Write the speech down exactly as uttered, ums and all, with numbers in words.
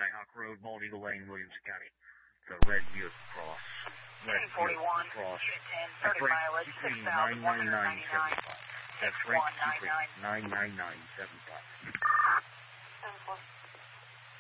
Skyhawk Road, Bald Eagle Lane, Williamson County. The Red Buick Cross. Red Buick Cross. That's right, keeping nine nine nine seven five. That's right, keeping nine nine nine seven five.